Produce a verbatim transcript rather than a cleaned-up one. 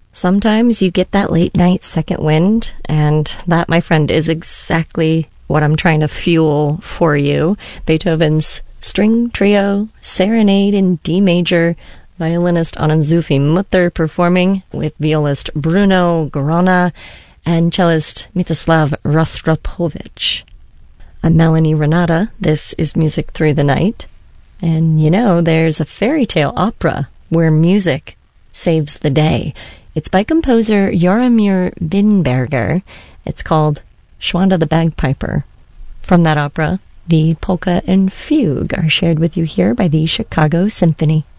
Sometimes you get that late night second wind, and that, my friend, is exactly what I'm trying to fuel for you. Beethoven's String Trio Serenade in D major, violinist Anna-Sophie Mutter performing with violist Bruno Grona and cellist Mstislav Rostropovich. I'm Melanie Renata. This is Music Through the Night. And you know, there's a fairy tale opera where music saves the day. It's by composer Jaromir Weinberger. It's called Schwanda the Bagpiper. From that opera, the polka and fugue are shared with you here by the Chicago Symphony.